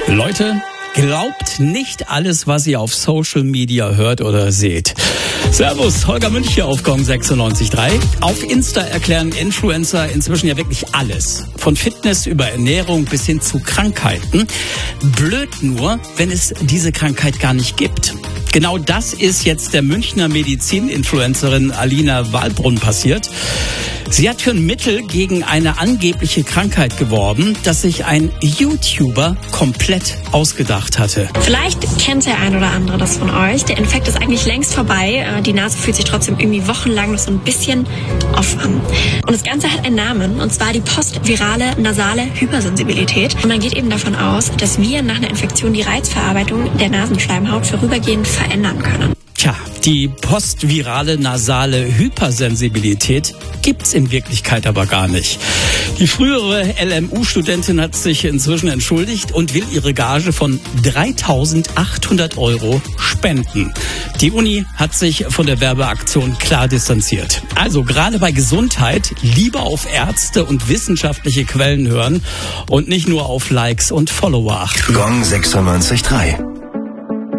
Leute, glaubt nicht alles, was ihr auf Social Media hört oder seht. Servus, Holger Münch hier auf Gong 96.3. Auf Insta erklären Influencer inzwischen ja wirklich alles. Von Fitness über Ernährung bis hin zu Krankheiten. Blöd nur, wenn es diese Krankheit gar nicht gibt. Genau das ist jetzt der Münchner Medizin-Influencerin Alina Wahlbrunn passiert. Sie hat für ein Mittel gegen eine angebliche Krankheit geworben, das sich ein YouTuber komplett ausgedacht hatte. Vielleicht kennt der ein oder andere das von euch. Der Infekt ist eigentlich längst vorbei. Die Nase fühlt sich trotzdem irgendwie wochenlang noch so ein bisschen off an. Und das Ganze hat einen Namen, und zwar die postvirale nasale Hypersensibilität. Und man geht eben davon aus, dass wir nach einer Infektion die Reizverarbeitung der Nasenschleimhaut vorübergehend verändern können. Tja, die postvirale nasale Hypersensibilität gibt's in Wirklichkeit aber gar nicht. Die frühere LMU-Studentin hat sich inzwischen entschuldigt und will ihre Gage von 3.800 € spenden. Die Uni hat sich von der Werbeaktion klar distanziert. Also gerade bei Gesundheit lieber auf Ärzte und wissenschaftliche Quellen hören und nicht nur auf Likes und Follower achten. Gong 96.3